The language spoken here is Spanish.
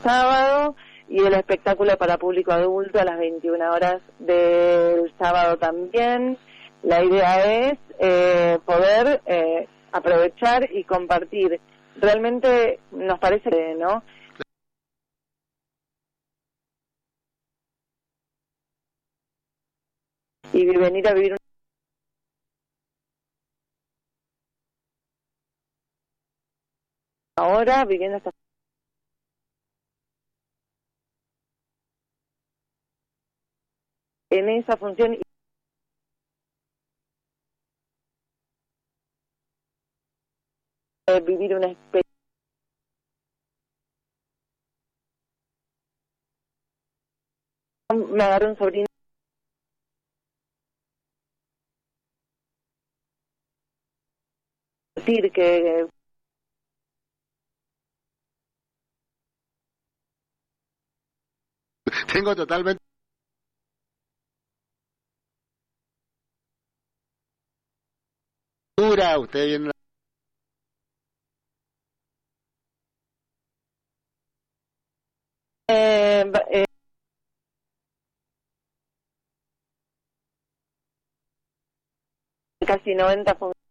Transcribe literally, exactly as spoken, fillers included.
sábado, y el espectáculo para público adulto a las veintiuna horas del sábado también. La idea es eh, poder eh, aprovechar y compartir. Realmente nos parece, ¿no? Y venir a vivir ahora, viviendo esta en esa función y eh, vivir una experiencia. Me agarré un sobrino decir que tengo totalmente dura, usted viene eh, eh, casi noventa funciones